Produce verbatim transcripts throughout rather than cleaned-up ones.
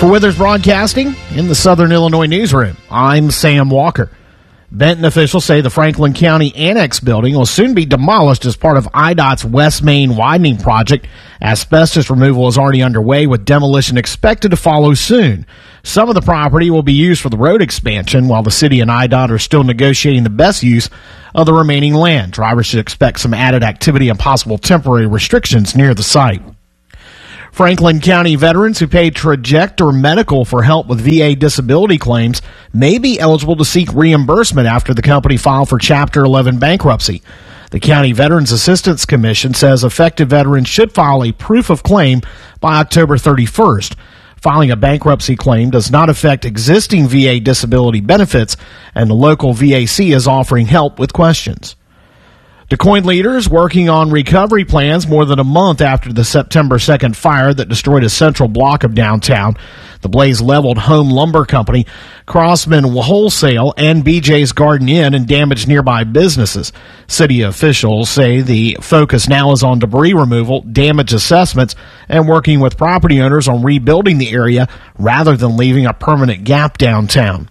For Withers Broadcasting in the Southern Illinois Newsroom, I'm Sam Walker. Benton officials say the Franklin County Annex building will soon be demolished as part of I D O T's West Main widening project. Asbestos removal is already underway, with demolition expected to follow soon. Some of the property will be used for the road expansion, while the city and I D O T are still negotiating the best use of the remaining land. Drivers should expect some added activity and possible temporary restrictions near the site. Franklin County veterans who paid Trajector Medical for help with V A disability claims may be eligible to seek reimbursement after the company filed for Chapter eleven bankruptcy. The County Veterans Assistance Commission says affected veterans should file a proof of claim by October thirty-first. Filing a bankruptcy claim does not affect existing V A disability benefits, and the local V A C is offering help with questions. DuQuoin leaders working on recovery plans more than a month after the September second fire that destroyed a central block of downtown. The blaze leveled Home Lumber Company, Crossman Wholesale, and B J's Garden Inn and damaged nearby businesses. City officials say the focus now is on debris removal, damage assessments, and working with property owners on rebuilding the area rather than leaving a permanent gap downtown.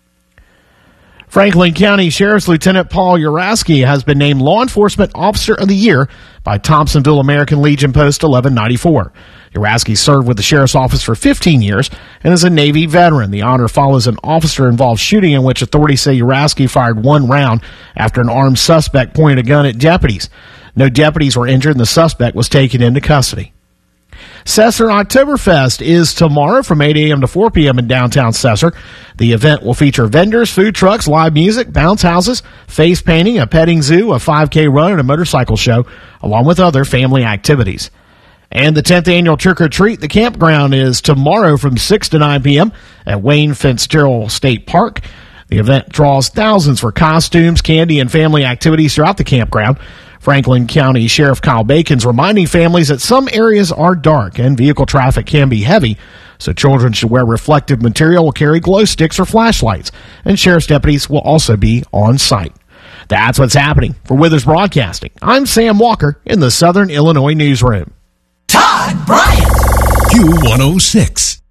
Franklin County Sheriff's Lieutenant Paul Uraski has been named Law Enforcement Officer of the Year by Thompsonville American Legion Post eleven ninety-four. Uraski served with the Sheriff's Office for fifteen years and is a Navy veteran. The honor follows an officer-involved shooting in which authorities say Uraski fired one round after an armed suspect pointed a gun at deputies. No deputies were injured and the suspect was taken into custody. Sesser Oktoberfest is tomorrow from eight a.m. to four p.m. in downtown Sesser. The event will feature vendors, food trucks, live music, bounce houses, face painting, a petting zoo, a five K run, and a motorcycle show, along with other family activities. And the tenth annual Trick or Treat the Campground is tomorrow from six to nine p.m. at Wayne Fitzgerald State Park. The event draws thousands for costumes, candy, and family activities throughout the campground. Franklin County Sheriff Kyle Bacon's reminding families that some areas are dark and vehicle traffic can be heavy, so children should wear reflective material or carry glow sticks or flashlights, and sheriff's deputies will also be on site. That's what's happening. For Withers Broadcasting, I'm Sam Walker in the Southern Illinois Newsroom. Todd Bryant, Q one oh six.